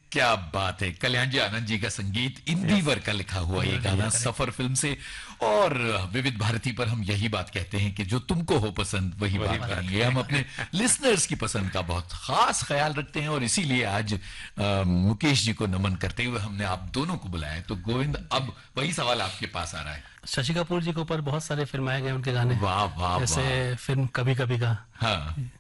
क्या बात है, कल्याण जी आनंद जी का संगीत, इंदिवर का लिखा हुआ ये गाना सफर फिल्म से। और विविध भारती पर हम यही बात कहते हैं कि जो तुमको हो पसंद वही बात करेंगे। हम अपने लिसनर्स की पसंद का बहुत खास ख्याल रखते हैं और इसीलिए आज मुकेश जी को नमन करते हुए हमने आप दोनों को बुलाया। तो गोविंद, अब वही सवाल आपके पास आ रहा है। शशि कपूर जी के ऊपर बहुत सारे फिल्माए गए उनके गाने। वाह वाह जैसे वाह। फिल्म कभी कभी का, हाँ